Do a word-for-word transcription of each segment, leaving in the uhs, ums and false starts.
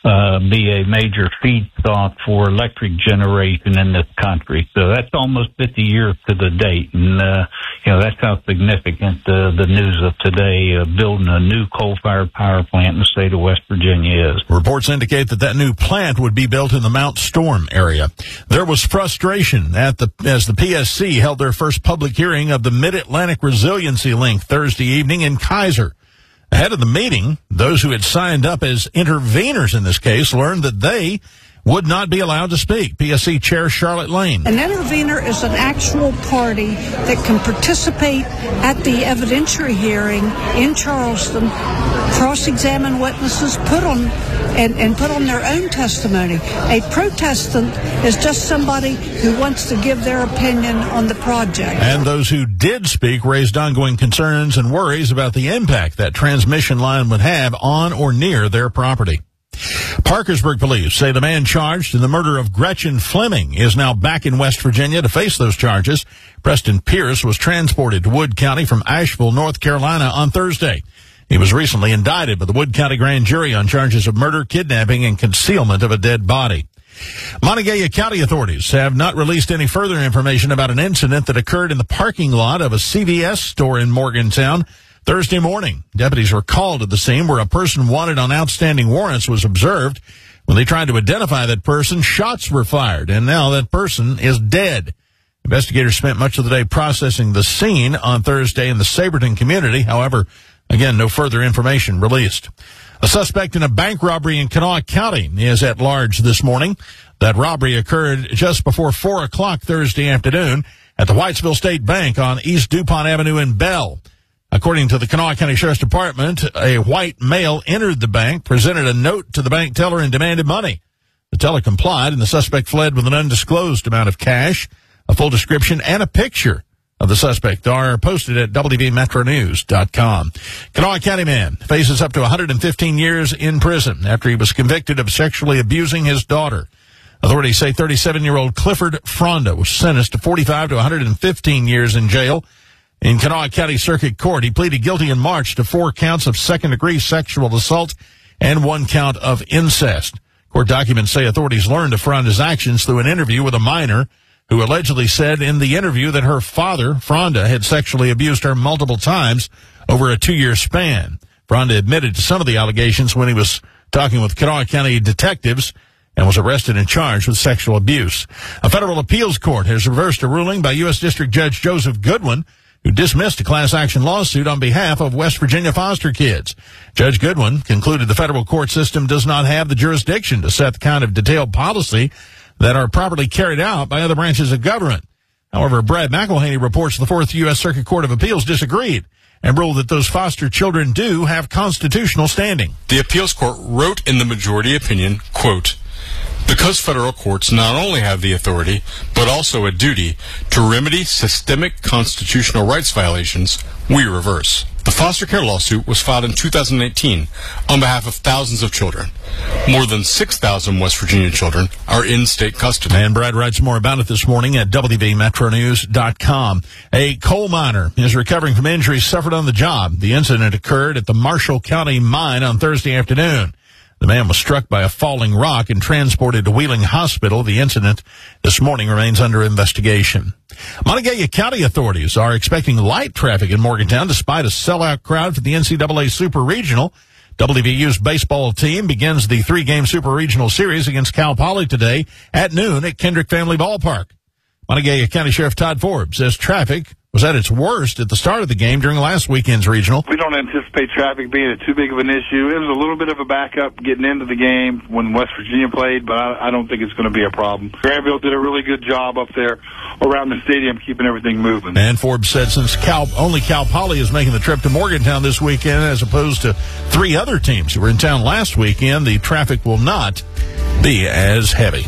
uh, be a major feedstock for electric generation in this country. So that's almost fifty years to the date. And, uh, you know, that's how significant uh, the news of today, uh, building a new coal-fired power plant in the state of West Virginia is. Reports indicate that that new plant would be built in the Mount Storm area. There was frustration at the as the P S C held their first public hearing of the Mid-Atlantic Resiliency Link Thursday evening in Kaiser. Ahead of the meeting, those who had signed up as interveners in this case learned that they would not be allowed to speak. P S C Chair Charlotte Lane. An intervener is an actual party that can participate at the evidentiary hearing in Charleston, cross-examine witnesses, put on and, and put on their own testimony. A protestant is just somebody who wants to give their opinion on the project. And those who did speak raised ongoing concerns and worries about the impact that transmission line would have on or near their property. Parkersburg police say the man charged in the murder of Gretchen Fleming is now back in West Virginia to face those charges. Preston Pierce was transported to Wood County from Asheville, North Carolina on Thursday. He was recently indicted by the Wood County grand jury on charges of murder, kidnapping, and concealment of a dead body. Montague County authorities have not released any further information about an incident that occurred in the parking lot of a C V S store in Morgantown Thursday morning. Deputies were called to the scene where a person wanted on outstanding warrants was observed. When they tried to identify that person, shots were fired, and now that person is dead. Investigators spent much of the day processing the scene on Thursday in the Saberton community. However, again, no further information released. A suspect in a bank robbery in Kanawha County is at large this morning. That robbery occurred just before four o'clock Thursday afternoon at the Whitesville State Bank on East DuPont Avenue in Bell. According to the Kanawha County Sheriff's Department, a white male entered the bank, presented a note to the bank teller, and demanded money. The teller complied, and the suspect fled with an undisclosed amount of cash. A full description and a picture of the suspect are posted at W V metro news dot com. Kanawha County man faces up to one hundred fifteen years in prison after he was convicted of sexually abusing his daughter. Authorities say thirty-seven-year-old Clifford Fronda was sentenced to forty-five to one hundred fifteen years in jail. In Kanawha County Circuit Court, he pleaded guilty in March to four counts of second-degree sexual assault and one count of incest. Court documents say authorities learned of Fronda's actions through an interview with a minor who allegedly said in the interview that her father, Fronda, had sexually abused her multiple times over a two-year span. Fronda admitted to some of the allegations when he was talking with Kanawha County detectives and was arrested and charged with sexual abuse. A federal appeals court has reversed a ruling by U S District Judge Joseph Goodwin, who dismissed a class action lawsuit on behalf of West Virginia foster kids. Judge Goodwin concluded the federal court system does not have the jurisdiction to set the kind of detailed policy that are properly carried out by other branches of government. However, Brad McElhaney reports the Fourth U S Circuit Court of Appeals disagreed and ruled that those foster children do have constitutional standing. The appeals court wrote in the majority opinion, quote, "Because federal courts not only have the authority, but also a duty to remedy systemic constitutional rights violations, we reverse." The foster care lawsuit was filed in two thousand eighteen on behalf of thousands of children. More than six thousand West Virginia children are in state custody. And Brad writes more about it this morning at W V metro news dot com. A coal miner is recovering from injuries suffered on the job. The incident occurred at the Marshall County mine on Thursday afternoon. The man was struck by a falling rock and transported to Wheeling Hospital. The incident this morning remains under investigation. Montague County authorities are expecting light traffic in Morgantown despite a sellout crowd for the N C double A Super Regional. W V U's baseball team begins the three-game Super Regional Series against Cal Poly today at noon at Kendrick Family Ballpark. Montague County Sheriff Todd Forbes says traffic was at its worst at the start of the game during last weekend's regional. We don't anticipate traffic being too big of an issue. It was a little bit of a backup getting into the game when West Virginia played, but I, I don't think it's going to be a problem. Granville did a really good job up there around the stadium keeping everything moving. And Forbes said since Cal, only Cal Poly is making the trip to Morgantown this weekend as opposed to three other teams who were in town last weekend, the traffic will not be as heavy.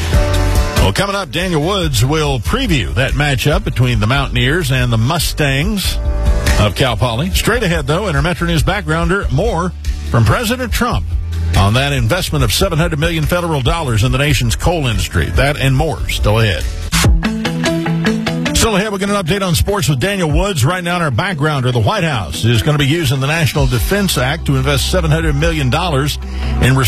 Well, coming up, Daniel Woods will preview that matchup between the Mountaineers and the Mustangs of Cal Poly. Straight ahead, though, in our Metro News backgrounder, more from President Trump on that investment of seven hundred million dollars federal dollars in the nation's coal industry. That and more still ahead. Still ahead, we'll get an update on sports with Daniel Woods. Right now in our backgrounder, the White House is going to be using the National Defense Act to invest seven hundred million dollars in